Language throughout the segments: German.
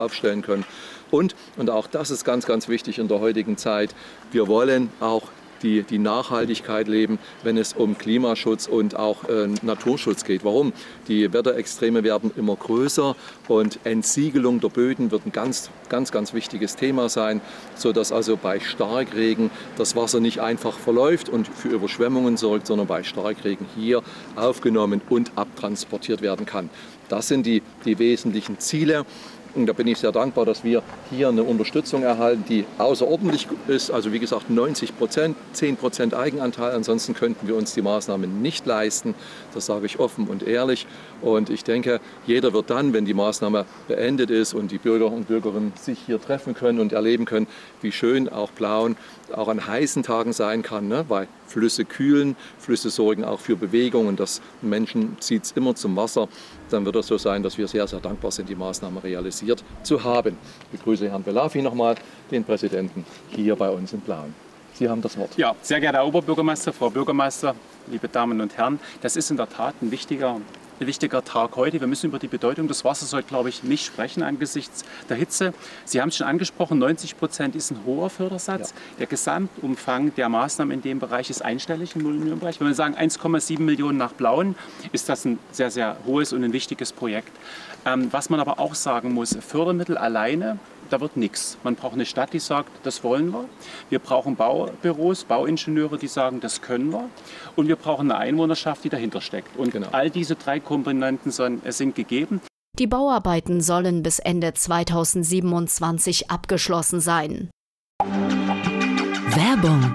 aufstellen können. Und auch das ist ganz, ganz wichtig in der heutigen Zeit, wir wollen auch die Nachhaltigkeit leben, wenn es um Klimaschutz und auch Naturschutz geht. Warum? Die Wetterextreme werden immer größer und Entsiegelung der Böden wird ein ganz, ganz wichtiges Thema sein, sodass also bei Starkregen das Wasser nicht einfach verläuft und für Überschwemmungen sorgt, sondern bei Starkregen hier aufgenommen und abtransportiert werden kann. Das sind die wesentlichen Ziele. Und da bin ich sehr dankbar, dass wir hier eine Unterstützung erhalten, die außerordentlich ist. Also wie gesagt 90%, 10% Eigenanteil. Ansonsten könnten wir uns die Maßnahmen nicht leisten. Das sage ich offen und ehrlich. Und ich denke, jeder wird dann, wenn die Maßnahme beendet ist und die Bürger und Bürgerinnen sich hier treffen können und erleben können, wie schön auch Plauen auch an heißen Tagen sein kann, ne? Weil Flüsse kühlen, Flüsse sorgen auch für Bewegung und das Menschen zieht es immer zum Wasser. Dann wird es so sein, dass wir sehr, sehr dankbar sind, die Maßnahme realisiert zu haben. Ich begrüße Herrn Belafi nochmal, den Präsidenten hier bei uns in Plauen. Sie haben das Wort. Ja, sehr geehrter Herr Oberbürgermeister, Frau Bürgermeister, liebe Damen und Herren, das ist in der Tat ein wichtiger Tag heute. Wir müssen über die Bedeutung des Wassers heute, glaube ich, nicht sprechen angesichts der Hitze. Sie haben es schon angesprochen, 90% ist ein hoher Fördersatz. Ja. Der Gesamtumfang der Maßnahmen in dem Bereich ist einstellig im Null-Millionen-Bereich. Wenn wir sagen 1,7 Millionen nach Blauen, ist das ein sehr, sehr hohes und ein wichtiges Projekt. Was man aber auch sagen muss, Fördermittel alleine, da wird nichts. Man braucht eine Stadt, die sagt, das wollen wir. Wir brauchen Baubüros, Bauingenieure, die sagen, das können wir. Und wir brauchen eine Einwohnerschaft, die dahinter steckt. Und genau. All diese drei Komponenten sind gegeben. Die Bauarbeiten sollen bis Ende 2027 abgeschlossen sein. Werbung.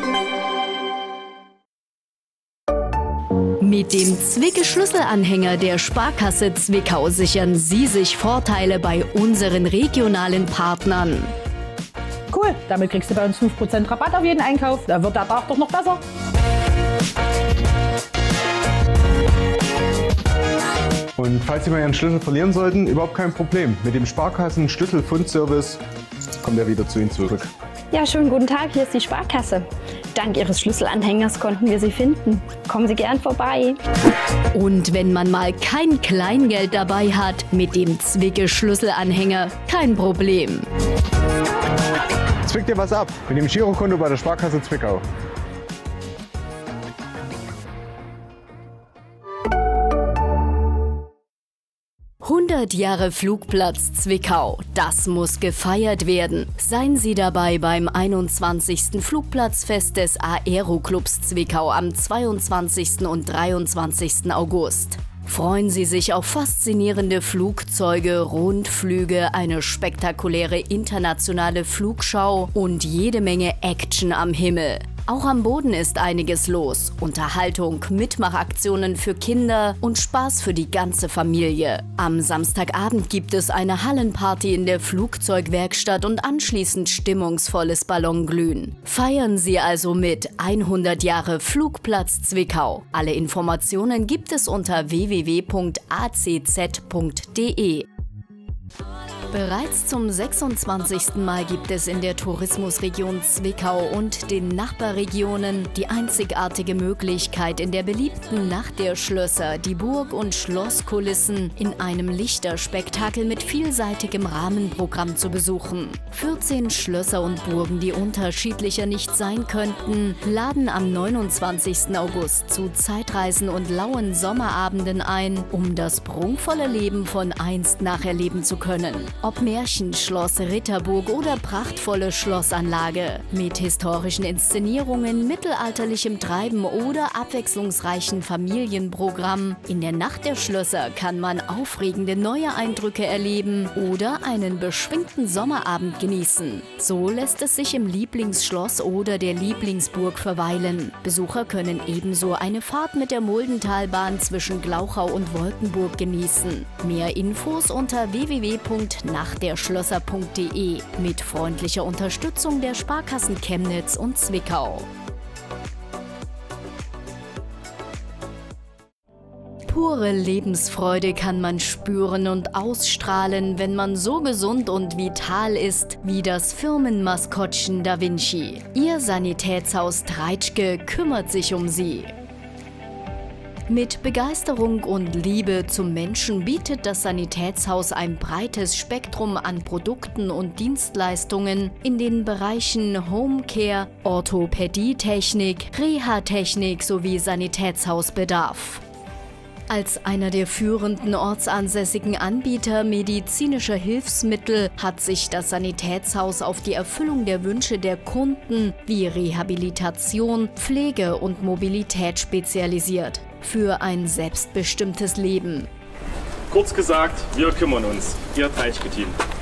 Mit dem Zwicke-Schlüsselanhänger der Sparkasse Zwickau sichern Sie sich Vorteile bei unseren regionalen Partnern. Cool, damit kriegst du bei uns 5% Rabatt auf jeden Einkauf. Da wird der Tag doch noch besser. Und falls Sie mal Ihren Schlüssel verlieren sollten, überhaupt kein Problem. Mit dem Sparkassen-Schlüssel-Fundservice kommt er wieder zu Ihnen zurück. Ja, schönen guten Tag, hier ist die Sparkasse. Dank Ihres Schlüsselanhängers konnten wir Sie finden. Kommen Sie gern vorbei. Und wenn man mal kein Kleingeld dabei hat, mit dem Zwicke-Schlüsselanhänger kein Problem. Zwick dir was ab mit dem Girokonto bei der Sparkasse Zwickau. 100 Jahre Flugplatz Zwickau, das muss gefeiert werden. Seien Sie dabei beim 21. Flugplatzfest des Aeroclubs Zwickau am 22. und 23. August. Freuen Sie sich auf faszinierende Flugzeuge, Rundflüge, eine spektakuläre internationale Flugschau und jede Menge Action am Himmel. Auch am Boden ist einiges los. Unterhaltung, Mitmachaktionen für Kinder und Spaß für die ganze Familie. Am Samstagabend gibt es eine Hallenparty in der Flugzeugwerkstatt und anschließend stimmungsvolles Ballonglühen. Feiern Sie also mit 100 Jahre Flugplatz Zwickau. Alle Informationen gibt es unter www.acz.de. Bereits zum 26. Mal gibt es in der Tourismusregion Zwickau und den Nachbarregionen die einzigartige Möglichkeit, in der beliebten Nacht der Schlösser die Burg- und Schlosskulissen in einem Lichterspektakel mit vielseitigem Rahmenprogramm zu besuchen. 14 Schlösser und Burgen, die unterschiedlicher nicht sein könnten, laden am 29. August zu Zeitreisen und lauen Sommerabenden ein, um das prunkvolle Leben von einst nacherleben zu können. Ob Märchenschloss, Ritterburg oder prachtvolle Schlossanlage. Mit historischen Inszenierungen, mittelalterlichem Treiben oder abwechslungsreichen Familienprogramm. In der Nacht der Schlösser kann man aufregende neue Eindrücke erleben oder einen beschwingten Sommerabend genießen. So lässt es sich im Lieblingsschloss oder der Lieblingsburg verweilen. Besucher können ebenso eine Fahrt mit der Muldentalbahn zwischen Glauchau und Wolkenburg genießen. Mehr Infos unter www.nachtderschlösser.de mit freundlicher Unterstützung der Sparkassen Chemnitz und Zwickau. Pure Lebensfreude kann man spüren und ausstrahlen, wenn man so gesund und vital ist wie das Firmenmaskottchen Da Vinci. Ihr Sanitätshaus Treitschke kümmert sich um Sie. Mit Begeisterung und Liebe zum Menschen bietet das Sanitätshaus ein breites Spektrum an Produkten und Dienstleistungen in den Bereichen Homecare, Orthopädietechnik, Reha-Technik sowie Sanitätshausbedarf. Als einer der führenden ortsansässigen Anbieter medizinischer Hilfsmittel hat sich das Sanitätshaus auf die Erfüllung der Wünsche der Kunden wie Rehabilitation, Pflege und Mobilität spezialisiert. Für ein selbstbestimmtes Leben. Kurz gesagt, wir kümmern uns. Ihr Teichke-Team.